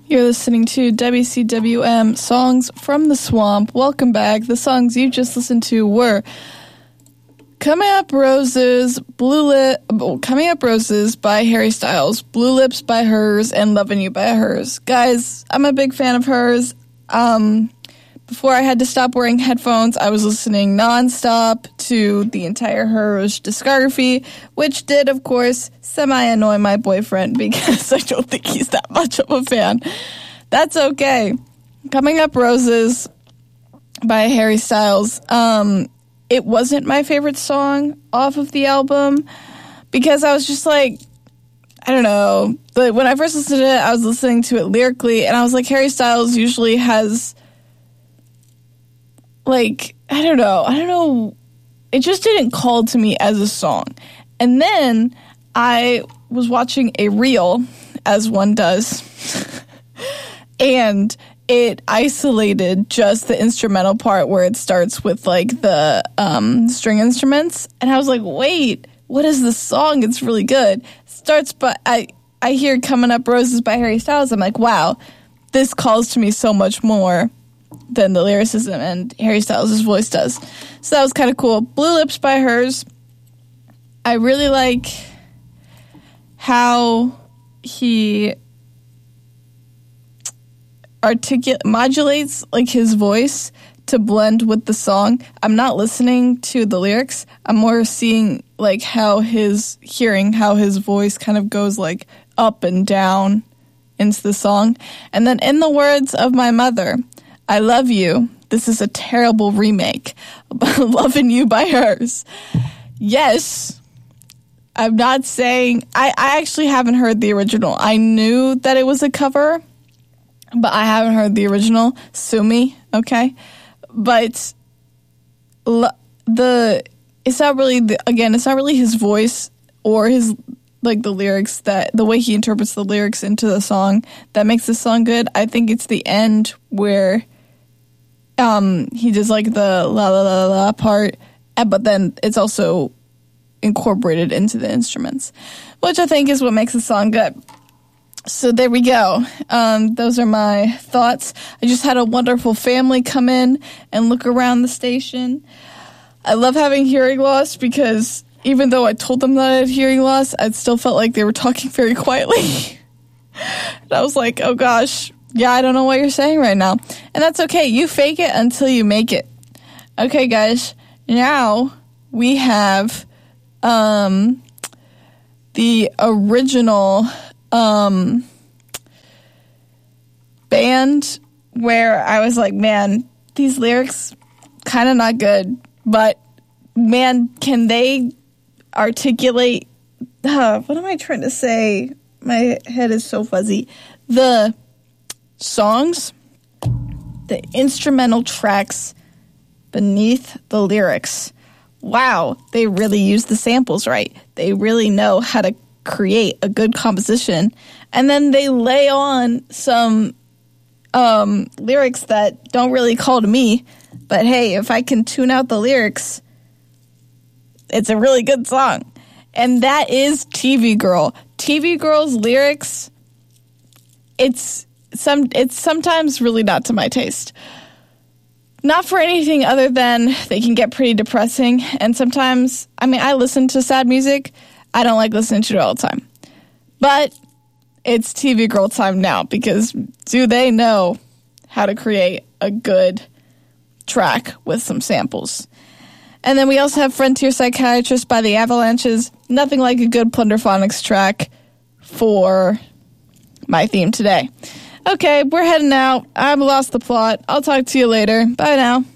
You're listening to WCWM Songs from the Swamp. Welcome back. The songs you just listened to were Coming Up Roses by Harry Styles, Blue Lips by Hers, and Lovin' You by Hers. Guys, I'm a big fan of Hers. Before I had to stop wearing headphones, I was listening nonstop to the entire Hers discography, which did, of course, semi-annoy my boyfriend because I don't think he's that much of a fan. That's okay. Coming Up Roses by Harry Styles. It wasn't my favorite song off of the album because I was just like, I don't know. But when I first listened to it, I was listening to it lyrically, and I was like, Harry Styles usually has, like, I don't know. It just didn't call to me as a song. And then I was watching a reel, as one does, and it isolated just the instrumental part where it starts with, like, the string instruments. And I was like, wait, what is this song? It's really good. Starts, but I hear Coming Up Roses by Harry Styles. I'm like, wow, this calls to me so much more than the lyricism and Harry Styles' voice does. So that was kind of cool. Blue Lips by Hers. I really like how he modulates, like, his voice to blend with the song. I'm not listening to the lyrics. I'm more seeing, like, hearing how his voice kind of goes, like, up and down into the song. And then in the words of my mother, I love you. This is a terrible remake. Lovin' You by Hers. Yes. I'm not saying... I actually haven't heard the original. I knew that it was a cover, but I haven't heard the original. Sue me, okay? But it's not really his voice or his, like, the lyrics, that the way he interprets the lyrics into the song that makes the song good. I think it's the end where he does, like, the la la la la part, but then it's also incorporated into the instruments, which I think is what makes the song good. So there we go. Those are my thoughts. I just had a wonderful family come in and look around the station. I love having hearing loss because even though I told them that I had hearing loss, I still felt like they were talking very quietly. And I was like, oh gosh, yeah, I don't know what you're saying right now. And that's okay. You fake it until you make it. Okay, guys. Now we have the original band where I was like, man, these lyrics kind of not good, but man, can they articulate what am I trying to say? My head is so fuzzy. The songs, the instrumental tracks beneath the lyrics. Wow, they really use the samples right. They really know how to create a good composition. And then they lay on some lyrics that don't really call to me. But hey, if I can tune out the lyrics, it's a really good song. And that is TV Girl. TV Girl's lyrics, it's sometimes really not to my taste. Not for anything other than they can get pretty depressing. And sometimes, I mean, I listen to sad music. I don't like listening to it all the time. But it's TV Girl time now because do they know how to create a good track with some samples? And then we also have Frontier Psychiatrist by the Avalanches. Nothing like a good Plunderphonics track for my theme today. Okay, we're heading out. I've lost the plot. I'll talk to you later. Bye now.